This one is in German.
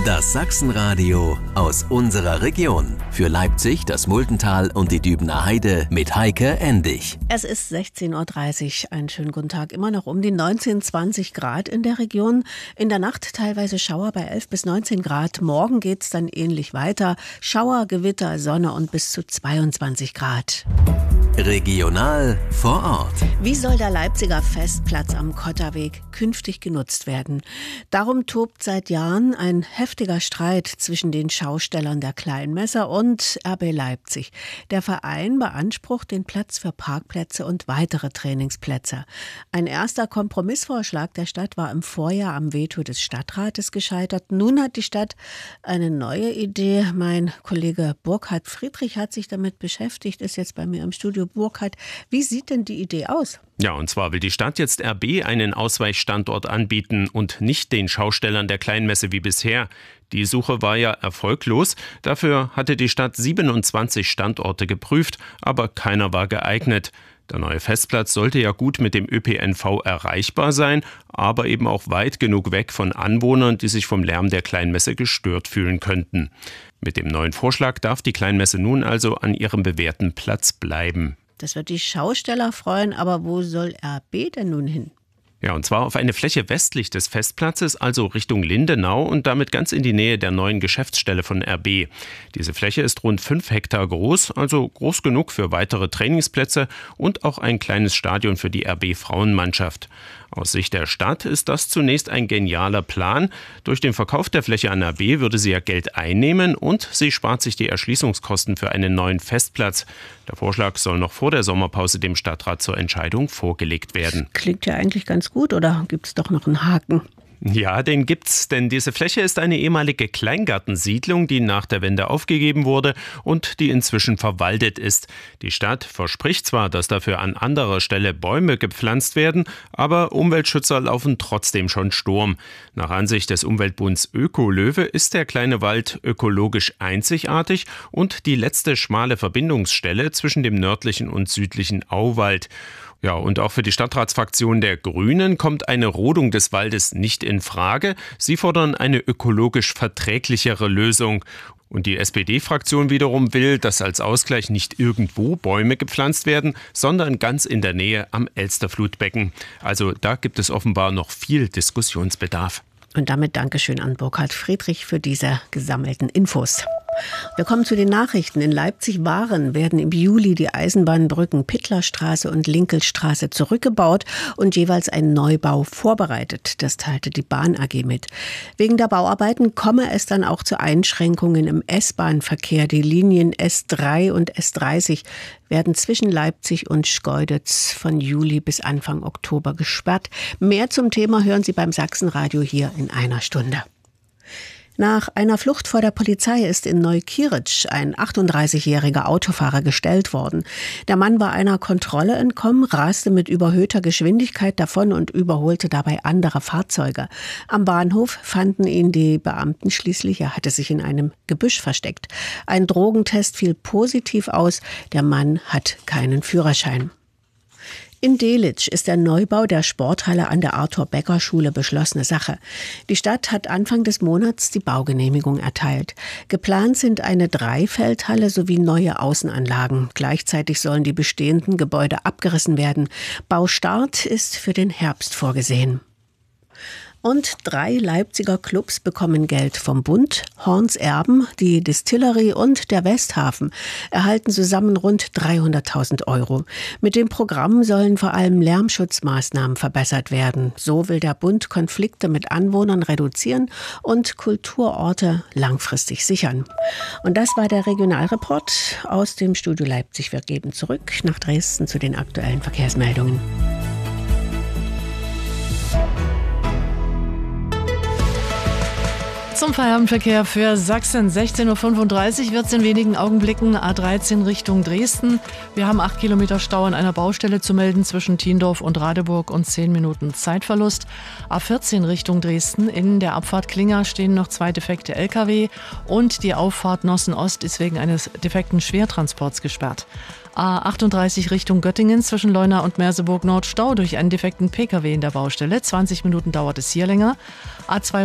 Das Sachsenradio aus unserer Region. Für Leipzig, das Muldental und die Dübener Heide mit Heike Endig. Es ist 16.30 Uhr. Einen schönen guten Tag. Immer noch um die 19, 20 Grad in der Region. In der Nacht teilweise Schauer bei 11 bis 19 Grad. Morgen geht es dann ähnlich weiter. Schauer, Gewitter, Sonne und bis zu 22 Grad. Regional vor Ort. Wie soll der Leipziger Festplatz am Kotterweg künftig genutzt werden? Darum tobt seit Jahren ein heftiger Streit zwischen den Schaustellern der Kleinmesser und RB Leipzig. Der Verein beansprucht den Platz für Parkplätze und weitere Trainingsplätze. Ein erster Kompromissvorschlag der Stadt war im Vorjahr am Veto des Stadtrates gescheitert. Nun hat die Stadt eine neue Idee. Mein Kollege Burkhard Friedrich hat sich damit beschäftigt, ist jetzt bei mir im Studio. Burkhard, wie sieht denn die Idee aus? Ja, und zwar will die Stadt jetzt RB einen Ausweichstandort anbieten und nicht den Schaustellern der Kleinmesse wie bisher. Die Suche war ja erfolglos. Dafür hatte die Stadt 27 Standorte geprüft, aber keiner war geeignet. Der neue Festplatz sollte ja gut mit dem ÖPNV erreichbar sein, aber eben auch weit genug weg von Anwohnern, die sich vom Lärm der Kleinmesse gestört fühlen könnten. Mit dem neuen Vorschlag darf die Kleinmesse nun also an ihrem bewährten Platz bleiben. Das wird die Schausteller freuen, aber wo soll RB denn nun hin? Ja, und zwar auf eine Fläche westlich des Festplatzes, also Richtung Lindenau und damit ganz in die Nähe der neuen Geschäftsstelle von RB. Diese Fläche ist rund 5 Hektar groß, also groß genug für weitere Trainingsplätze und auch ein kleines Stadion für die RB-Frauenmannschaft. Aus Sicht der Stadt ist das zunächst ein genialer Plan. Durch den Verkauf der Fläche an RB würde sie ja Geld einnehmen und sie spart sich die Erschließungskosten für einen neuen Festplatz. Der Vorschlag soll noch vor der Sommerpause dem Stadtrat zur Entscheidung vorgelegt werden. Klingt ja eigentlich ganz gut, oder gibt es doch noch einen Haken? Ja, den gibt's, denn diese Fläche ist eine ehemalige Kleingartensiedlung, die nach der Wende aufgegeben wurde und die inzwischen verwaldet ist. Die Stadt verspricht zwar, dass dafür an anderer Stelle Bäume gepflanzt werden, aber Umweltschützer laufen trotzdem schon Sturm. Nach Ansicht des Umweltbunds Öko-Löwe ist der kleine Wald ökologisch einzigartig und die letzte schmale Verbindungsstelle zwischen dem nördlichen und südlichen Auwald. Ja, und auch für die Stadtratsfraktion der Grünen kommt eine Rodung des Waldes nicht in Frage. Sie fordern eine ökologisch verträglichere Lösung. Und die SPD-Fraktion wiederum will, dass als Ausgleich nicht irgendwo Bäume gepflanzt werden, sondern ganz in der Nähe am Elsterflutbecken. Also da gibt es offenbar noch viel Diskussionsbedarf. Und damit Dankeschön an Burkhard Friedrich für diese gesammelten Infos. Wir kommen zu den Nachrichten. In Leipzig-Waren werden im Juli die Eisenbahnbrücken Pittlerstraße und Linkelstraße zurückgebaut und jeweils ein Neubau vorbereitet. Das teilte die Bahn AG mit. Wegen der Bauarbeiten komme es dann auch zu Einschränkungen im S-Bahn-Verkehr. Die Linien S3 und S30 werden zwischen Leipzig und Schkeuditz von Juli bis Anfang Oktober gesperrt. Mehr zum Thema hören Sie beim Sachsenradio hier in einer Stunde. Nach einer Flucht vor der Polizei ist in Neukirch ein 38-jähriger Autofahrer gestellt worden. Der Mann war einer Kontrolle entkommen, raste mit überhöhter Geschwindigkeit davon und überholte dabei andere Fahrzeuge. Am Bahnhof fanden ihn die Beamten schließlich. Er hatte sich in einem Gebüsch versteckt. Ein Drogentest fiel positiv aus. Der Mann hat keinen Führerschein. In Delitzsch ist der Neubau der Sporthalle an der Arthur-Becker-Schule beschlossene Sache. Die Stadt hat Anfang des Monats die Baugenehmigung erteilt. Geplant sind eine Dreifeldhalle sowie neue Außenanlagen. Gleichzeitig sollen die bestehenden Gebäude abgerissen werden. Baustart ist für den Herbst vorgesehen. Und 3 Leipziger Clubs bekommen Geld vom Bund. Horns Erben, die Distillerie und der Westhafen erhalten zusammen rund 300.000 €. Mit dem Programm sollen vor allem Lärmschutzmaßnahmen verbessert werden. So will der Bund Konflikte mit Anwohnern reduzieren und Kulturorte langfristig sichern. Und das war der Regionalreport aus dem Studio Leipzig. Wir geben zurück nach Dresden zu den aktuellen Verkehrsmeldungen. Zum Feierabendverkehr für Sachsen. 16.35 Uhr wird es in wenigen Augenblicken. A13 Richtung Dresden. Wir haben 8 Kilometer Stau an einer Baustelle zu melden zwischen Thiendorf und Radeburg und 10 Minuten Zeitverlust. A14 Richtung Dresden. In der Abfahrt Klinger stehen noch 2 defekte Lkw und die Auffahrt Nossen Ost ist wegen eines defekten Schwertransports gesperrt. A38 Richtung Göttingen zwischen Leuna und Merseburg Nord Stau durch einen defekten Pkw in der Baustelle. 20 Minuten dauert es hier länger. A2